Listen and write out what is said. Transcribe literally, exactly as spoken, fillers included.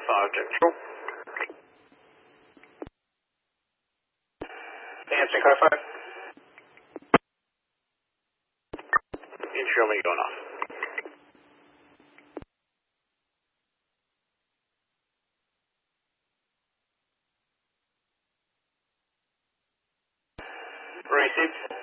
five, check control. Answering car five. You show me going off. Received.